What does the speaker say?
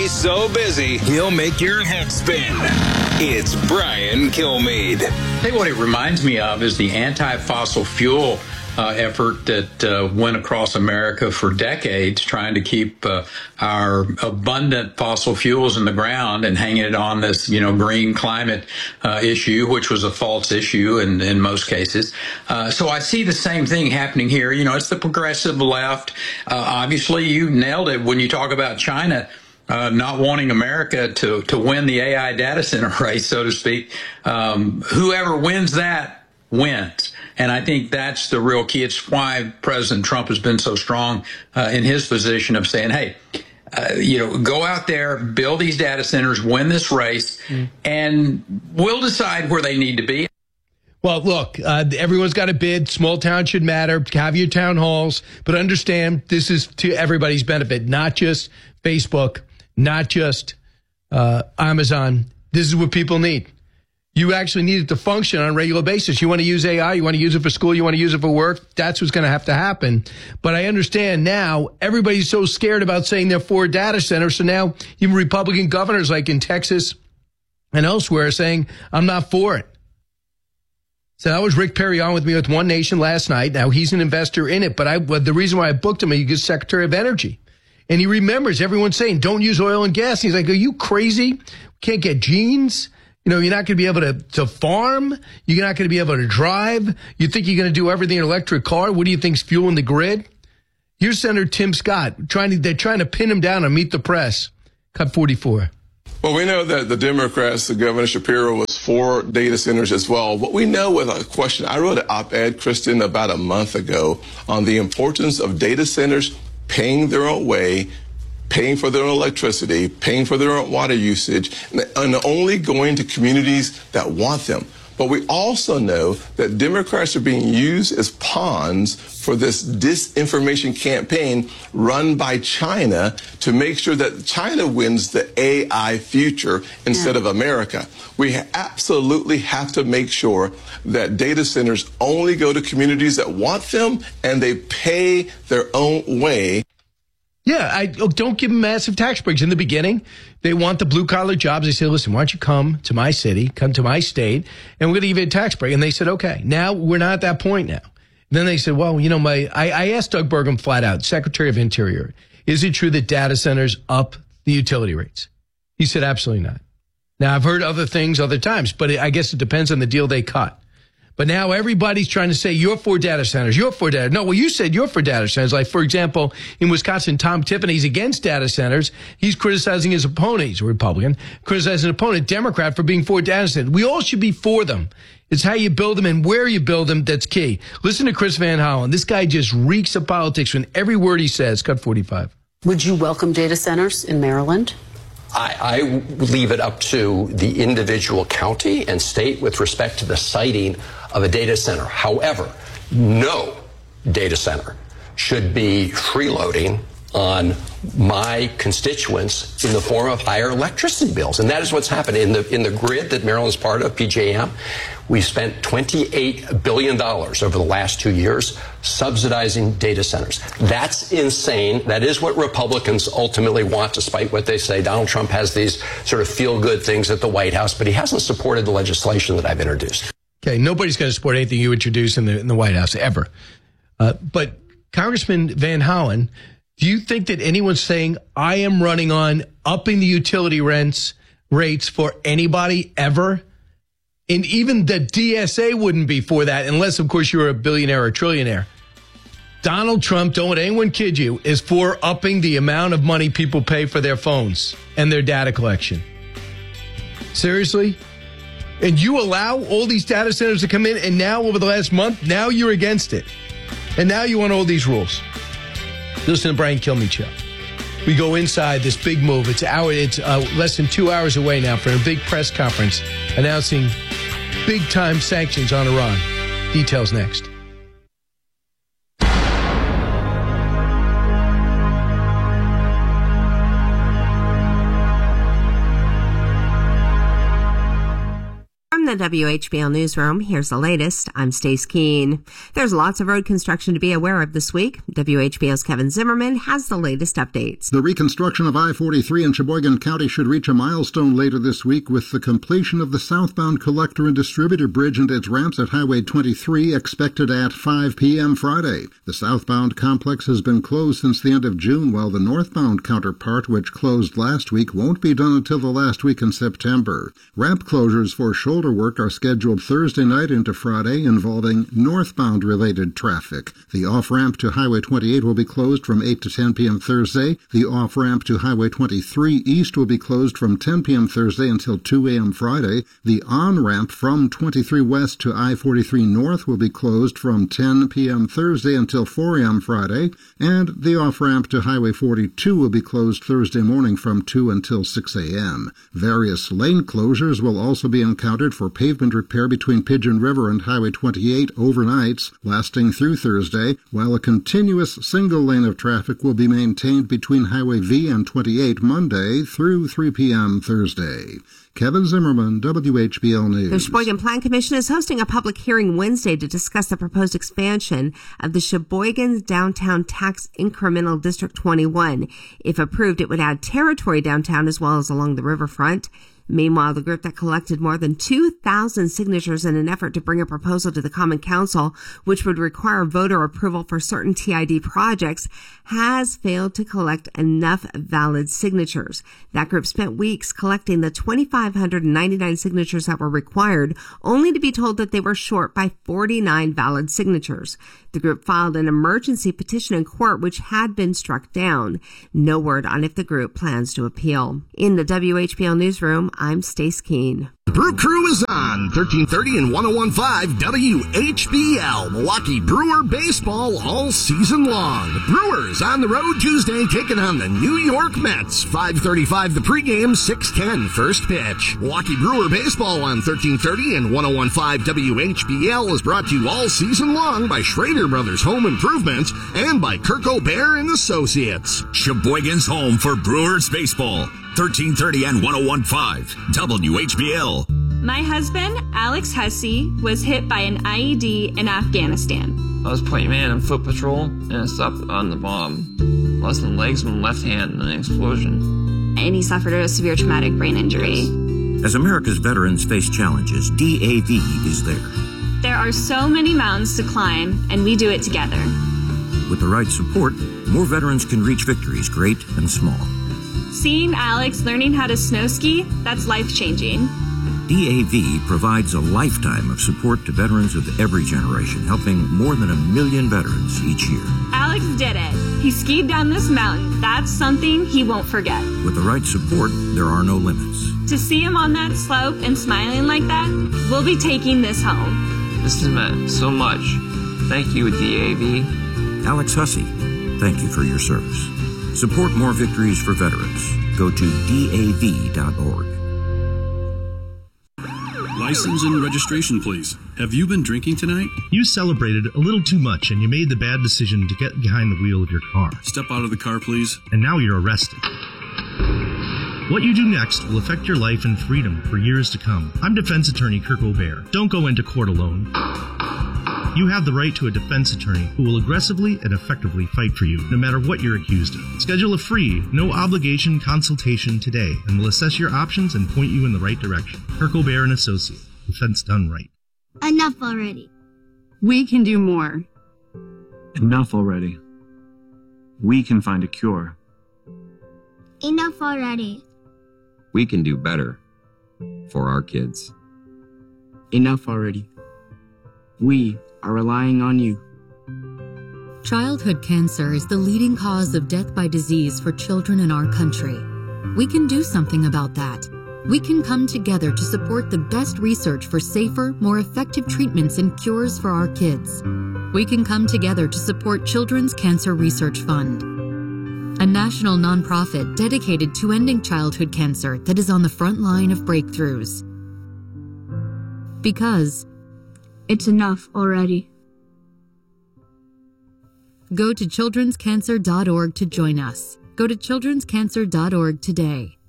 He's so busy, he'll make your head spin. It's Brian Kilmeade. Hey, what it reminds me of is the anti-fossil fuel effort that went across America for decades, trying to keep our abundant fossil fuels in the ground and hanging it on this, green climate issue, which was a false issue in most cases. So I see the same thing happening here. It's the progressive left. Obviously, you nailed it when you talk about China not wanting America to win the AI data center race, so to speak. Whoever wins that wins. And I think that's the real key. It's why President Trump has been so strong in his position of saying, hey, go out there, build these data centers, win this race, and we'll decide where they need to be. Well, look, everyone's got a bid. Small town should matter. Have your town halls. But understand, this is to everybody's benefit, not just Facebook, not just Amazon. This is what people need. You actually need it to function on a regular basis. You want to use AI, you want to use it for school, you want to use it for work. That's what's going to have to happen. But I understand now everybody's so scared about saying they're for data centers. So now even Republican governors like in Texas and elsewhere are saying, I'm not for it. So that was Rick Perry on with me with One Nation last night. Now he's an investor in it, but the reason why I booked him, he's Secretary of Energy. And he remembers everyone saying, don't use oil and gas. And he's like, are you crazy? We can't get jeans. You're not going to be able to farm. You're not going to be able to drive. You think you're going to do everything in an electric car? What do you think's fueling the grid? Here's Senator Tim Scott. They're trying to pin him down on Meet the Press. Cut 44. Well, we know that the Democrats, Governor Shapiro, was for data centers as well. But we know with a question, I wrote an op-ed, Kristen, about a month ago on the importance of data centers paying their own way, paying for their own electricity, paying for their own water usage, and only going to communities that want them. But we also know that Democrats are being used as pawns for this disinformation campaign run by China to make sure that China wins the AI future instead of America. We absolutely have to make sure that data centers only go to communities that want them and they pay their own way. Yeah, don't give them massive tax breaks. In the beginning, they want the blue-collar jobs. They say, listen, why don't you come to my city, come to my state, and we're going to give you a tax break. And they said, okay. Now, we're not at that point now. Then they said, well, I asked Doug Burgum flat out, Secretary of Interior, is it true that data centers up the utility rates? He said, absolutely not. Now, I've heard other things other times, but I guess it depends on the deal they cut. But now everybody's trying to say, you're for data centers, you're for data. No, well, you said you're for data centers. Like, for example, in Wisconsin, Tom Tiffany's against data centers. He's criticizing his opponent. He's a Republican, criticizing an opponent, Democrat, for being for data centers. We all should be for them. It's how you build them and where you build them that's key. Listen to Chris Van Hollen. This guy just reeks of politics in every word he says. Cut 45. Would you welcome data centers in Maryland? I leave it up to the individual county and state with respect to the siting of a data center. However, no data center should be freeloading on my constituents in the form of higher electricity bills. And that is what's happened in the grid that Maryland is part of, PJM. We've spent $28 billion over the last 2 years subsidizing data centers. That's insane. That is what Republicans ultimately want, despite what they say. Donald Trump has these sort of feel-good things at the White House, but he hasn't supported the legislation that I've introduced. Okay, nobody's going to support anything you introduce in the White House, ever. But Congressman Van Hollen, do you think that anyone's saying, I am running on upping the utility rates for anybody ever? And even the DSA wouldn't be for that unless, of course, you're a billionaire or trillionaire. Donald Trump, don't let anyone kid you, is for upping the amount of money people pay for their phones and their data collection. Seriously? And you allow all these data centers to come in, and now over the last month, now you're against it. And now you want all these rules. Listen to Brian Kilmeade Show. We go inside this big move. It's less than 2 hours away now for a big press conference announcing big-time sanctions on Iran. Details next. the WHBL Newsroom, here's the latest. I'm Stace Keene. There's lots of road construction to be aware of this week. WHBL's Kevin Zimmerman has the latest updates. The reconstruction of I-43 in Sheboygan County should reach a milestone later this week with the completion of the southbound collector and distributor bridge and its ramps at Highway 23 expected at 5 p.m. Friday. The southbound complex has been closed since the end of June, while the northbound counterpart, which closed last week, won't be done until the last week in September. Ramp closures for shoulder work are scheduled Thursday night into Friday, involving northbound-related traffic. The off-ramp to Highway 28 will be closed from 8 to 10 p.m. Thursday. The off-ramp to Highway 23 East will be closed from 10 p.m. Thursday until 2 a.m. Friday. The on-ramp from 23 West to I-43 North will be closed from 10 p.m. Thursday until 4 a.m. Friday. And the off-ramp to Highway 42 will be closed Thursday morning from 2 until 6 a.m. Various lane closures will also be encountered for pavement repair between Pigeon River and Highway 28 overnights, lasting through Thursday, while a continuous single lane of traffic will be maintained between Highway V and 28 Monday through 3 p.m. Thursday. Kevin Zimmerman, WHBL News. The Sheboygan Plan Commission is hosting a public hearing Wednesday to discuss the proposed expansion of the Sheboygan Downtown Tax Incremental District 21. If approved, it would add territory downtown as well as along the riverfront. Meanwhile, the group that collected more than 2,000 signatures in an effort to bring a proposal to the Common Council, which would require voter approval for certain TID projects, has failed to collect enough valid signatures. That group spent weeks collecting the 2,599 signatures that were required, only to be told that they were short by 49 valid signatures. The group filed an emergency petition in court, which had been struck down. No word on if the group plans to appeal. In the WHBL Newsroom, I'm Stace Keene. The Brew Crew is on 1330 and 1015 WHBL. Milwaukee Brewer baseball all season long. The Brewers on the road Tuesday taking on the New York Mets. 5:35 the pregame, 6:10 first pitch. Milwaukee Brewer baseball on 1330 and 1015 WHBL is brought to you all season long by Schrader Brothers Home Improvement and by Kirk O'Bear and Associates. Sheboygan's home for Brewers baseball. 1330 and 1015 WHBL. My husband, Alex Hussey, was hit by an IED in Afghanistan. I was point man on foot patrol, and I stopped on the bomb. Lost my legs and left hand in an explosion. And he suffered a severe traumatic brain injury. As America's veterans face challenges, DAV is there. There are so many mountains to climb, and we do it together. With the right support, more veterans can reach victories, great and small. Seeing Alex learning how to snow ski, that's life-changing. DAV provides a lifetime of support to veterans of every generation, helping more than 1 million veterans each year. Alex did it. He skied down this mountain. That's something he won't forget. With the right support, there are no limits. To see him on that slope and smiling like that, we'll be taking this home. This has meant so much. Thank you, DAV. Alex Hussey, thank you for your service. Support more victories for veterans. Go to DAV.org. License and registration, please. Have you been drinking tonight? You celebrated a little too much and you made the bad decision to get behind the wheel of your car. Step out of the car, please. And now you're arrested. What you do next will affect your life and freedom for years to come. I'm defense attorney Kirk O'Bear. Don't go into court alone. You have the right to a defense attorney who will aggressively and effectively fight for you, no matter what you're accused of. Schedule a free, no-obligation consultation today, and we'll assess your options and point you in the right direction. Kirk O'Bear and Associate. Defense done right. Enough already. We can do more. Enough already. We can find a cure. Enough already. We can do better for our kids. Enough already. We are relying on you. Childhood cancer is the leading cause of death by disease for children in our country. We can do something about that. We can come together to support the best research for safer, more effective treatments and cures for our kids. We can come together to support Children's Cancer Research Fund, a national nonprofit dedicated to ending childhood cancer that is on the front line of breakthroughs. Because it's enough already. Go to childrenscancer.org to join us. Go to childrenscancer.org today.